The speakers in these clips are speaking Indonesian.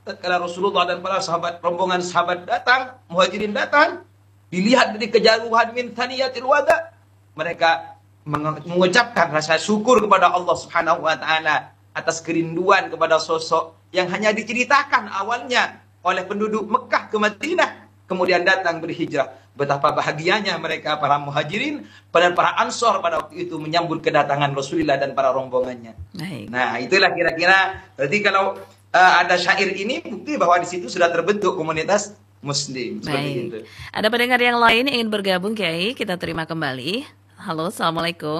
tatkala Rasulullah dan para sahabat, rombongan sahabat datang, muhajirin datang, dilihat dari kejauhan min thaniyatil wada, mereka mengucapkan rasa syukur kepada Allah Subhanahu wa taala atas kerinduan kepada sosok yang hanya diceritakan awalnya oleh penduduk Mekah ke Madinah, kemudian datang berhijrah. Betapa bahagianya mereka para muhajirin dan para ansor pada waktu itu menyambut kedatangan Rasulullah dan para rombongannya. Baik. Nah, itulah kira-kira. Jadi kalau ada syair ini, bukti bahwa di situ sudah terbentuk komunitas Muslim. Seperti itu. Baik. Ada pendengar yang lain yang ingin bergabung, Kiai? Kita terima kembali. Halo, assalamualaikum.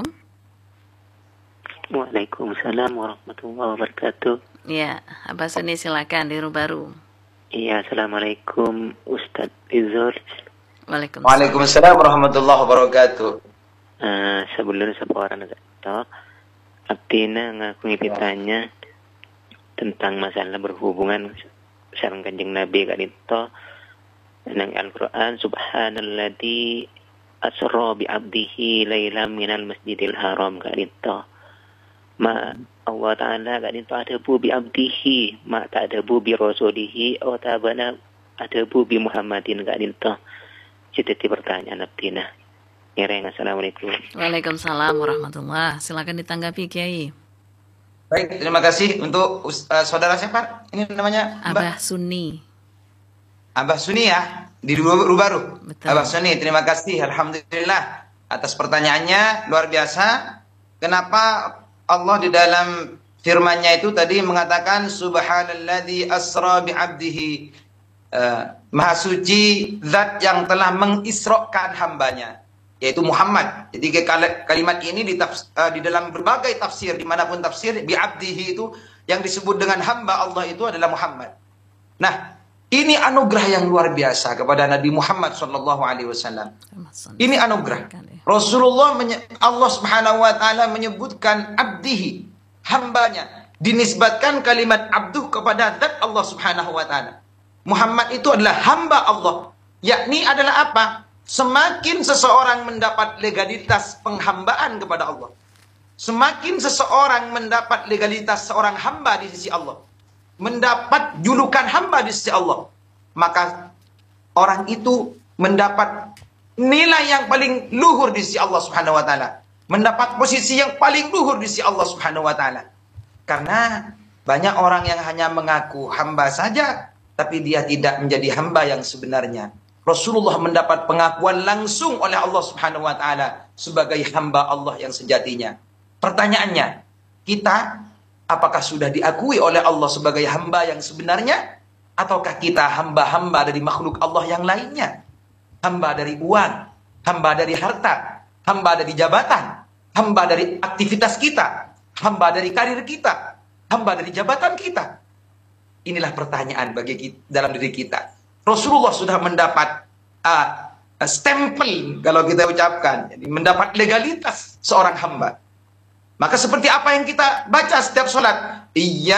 Waalaikumsalam warahmatullahi wabarakatuh. Ya, Abah Suni silakan di Rubaru. Iya, assalamualaikum Ustadz Izor. Waalaikumsalam. Waalaikumsalam warahmatullahi wabarakatuh. Sebelum seorang itu, Abdina ngaku pitanya tentang masalah berhubungan sareng Kanjeng Nabi kak itu nang Al-Qur'an, subhanalladzi asra bi 'abdihi lailam minal masjidil haram kak itu. Ma Allah Ta'ala kak itu ada bu bi 'abdihi, ma tak ada bu bi rasulihi, atau tabana ada bu bi Muhammadin kak itu. Jadi pertanyaan Abdina. Ngereng, assalamualaikum. Waalaikumsalam warahmatullahi. Silakan ditanggapi, Kiai. Baik, terima kasih untuk saudara siapa? Ini namanya Abah Suni. Abah Suni ya, di Rubaru. Betul. Abah Suni, terima kasih. Alhamdulillah atas pertanyaannya, luar biasa. Kenapa Allah di dalam firman-Nya itu tadi mengatakan subhanalladzi asra bi 'abdihi, maha suci zat yang telah mengisrokan hambanya, yaitu Muhammad. Jadi kalimat ini di dalam berbagai tafsir, dimanapun tafsir, bi 'abdihi itu yang disebut dengan hamba Allah itu adalah Muhammad. Nah, ini anugerah yang luar biasa kepada Nabi Muhammad SAW. Ini anugerah. Rasulullah, Allah Subhanahu wa taala menyebutkan abdihi, hambanya, dinisbatkan kalimat abduh kepada zat Allah Subhanahu wa taala. Muhammad itu adalah hamba Allah, yakni adalah apa? Semakin seseorang mendapat legalitas penghambaan kepada Allah, semakin seseorang mendapat legalitas seorang hamba di sisi Allah, mendapat julukan hamba di sisi Allah, maka orang itu mendapat nilai yang paling luhur di sisi Allah Subhanahu wa taala, mendapat posisi yang paling luhur di sisi Allah Subhanahu wa taala. Karena banyak orang yang hanya mengaku hamba saja, tapi dia tidak menjadi hamba yang sebenarnya. Rasulullah mendapat pengakuan langsung oleh Allah Subhanahu wa taala sebagai hamba Allah yang sejatinya. Pertanyaannya, kita apakah sudah diakui oleh Allah sebagai hamba yang sebenarnya, ataukah kita hamba-hamba dari makhluk Allah yang lainnya? Hamba dari uang, hamba dari harta, hamba dari jabatan, hamba dari aktivitas kita, hamba dari karir kita, hamba dari jabatan kita. Inilah pertanyaan bagi kita, dalam diri kita. Rasulullah sudah mendapat stempel, kalau kita ucapkan, jadi mendapat legalitas seorang hamba. Maka seperti apa yang kita baca setiap sholat, iya